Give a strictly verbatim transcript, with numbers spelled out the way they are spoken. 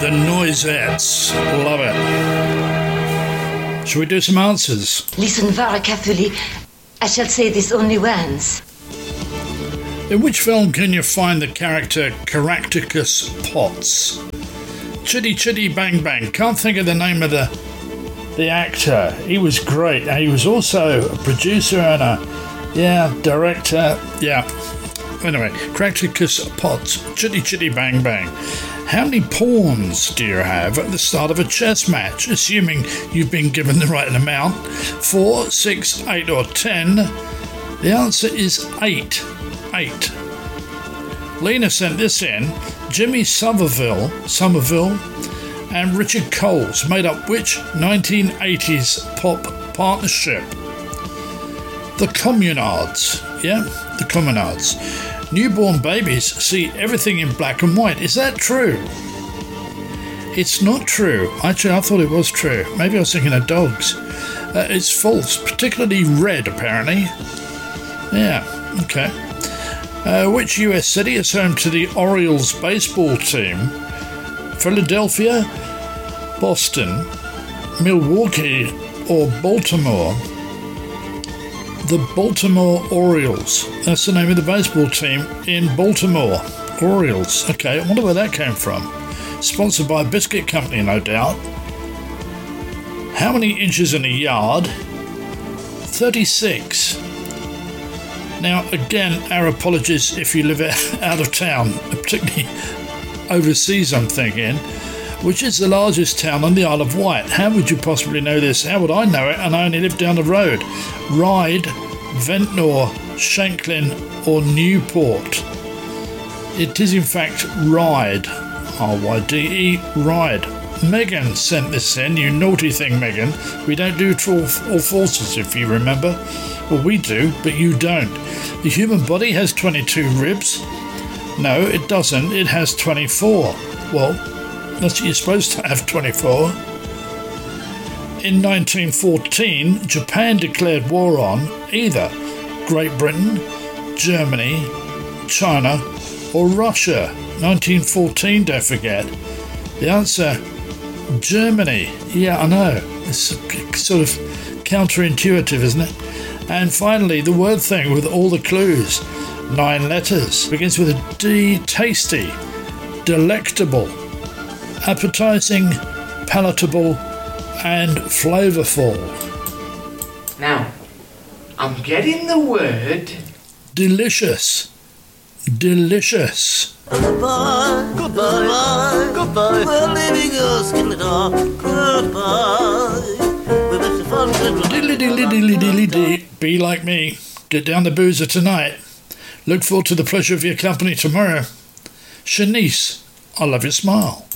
The Noisettes. Love it. Shall we do some answers? Listen very carefully. I shall say this only once. In which film can you find the character Caractacus Potts? Chitty Chitty Bang Bang. Can't think of the name of the the actor. He was great. He was also a producer and a yeah director. Yeah. Anyway, Caractacus Potts. Chitty Chitty Bang Bang. How many pawns do you have at the start of a chess match, assuming you've been given the right amount? Four, six, eight, or ten? The answer is eight. Eight. Lena sent this in. Jimmy Somerville, Somerville and Richard Coles made up which nineteen eighties pop partnership? The Communards. Yeah, the Communards. Newborn babies see everything in black and white. Is that true? It's not true. Actually, I thought it was true. Maybe I was thinking of dogs. Uh, it's false, particularly red, apparently. Yeah, okay. Uh, which U S city is home to the Orioles baseball team? Philadelphia, Boston, Milwaukee, or Baltimore? The Baltimore Orioles. That's the name of the baseball team in Baltimore. Orioles. Okay, I wonder where that came from. Sponsored by a biscuit company, no doubt. How many inches in a yard? thirty-six. Now, again, our apologies if you live out of town, particularly overseas, I'm thinking. Which is the largest town on the Isle of Wight? How would you possibly know this? How would I know it? And I only live down the road. Ryde, Ventnor, Shanklin, or Newport? It is in fact Ryde. R Y D E, Ryde. Megan sent this in. You naughty thing, Megan. We don't do true or falses, if you remember. Well, we do, but you don't. The human body has twenty-two ribs. No, it doesn't. It has twenty-four. Well, that's what you're supposed to have, twenty-four. In nineteen fourteen, Japan declared war on either Great Britain, Germany, China, or Russia. nineteen fourteen, don't forget. The answer, Germany. Yeah, I know. It's sort of counterintuitive, isn't it? And finally, the word thing with all the clues. Nine letters. Begins with a D. Tasty, delectable, appetizing, palatable, and flavourful. Now, I'm getting the word... Delicious. Delicious. Goodbye, goodbye, goodbye. We're leaving us in the dark. Goodbye. We wish you fun. Diddly diddly diddly diddly dee. Be like me. Get down the boozer tonight. Look forward to the pleasure of your company tomorrow. Shanice, I love your smile.